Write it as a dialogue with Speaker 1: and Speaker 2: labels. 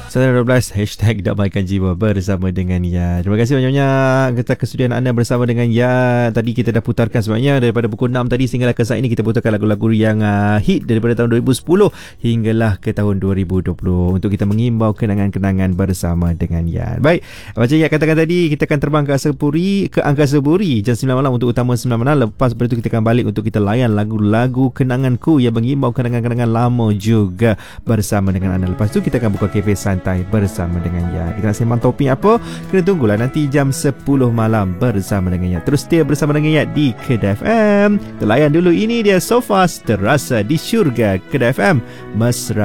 Speaker 1: 912 Hashtag Damaikan Jiwa bersama dengan Ya. Terima kasih banyak-banyak atas kesudian anda bersama dengan Ya. Tadi kita dah putarkan sebenarnya daripada pukul 6 tadi sehinggalah ke saat ini kita putarkan lagu-lagu yang hit daripada tahun 2010 hinggalah ke tahun 2020 untuk kita mengimbau kenangan-kenangan bersama dengan Ya. Baik, macam Ya katakan tadi, kita akan terbang ke Angkasa Puri jam 9 malam untuk utama 9 malam. Lepas itu kita akan balik untuk kita layan lagu-lagu kenanganku yang mengimbau kenangan-kenangan lama juga bersama dengan anda. Lepas tu kita akan buka kafe santai bersama dengan Ya. Kita nak sembang topik apa? Kena tunggulah nanti jam 10 malam bersama dengan Ya. Terus setia bersama dengan Ya di Kedah FM. Kita layan dulu, ini dia So Fast Terasa di Syurga Kedah FM. Mesra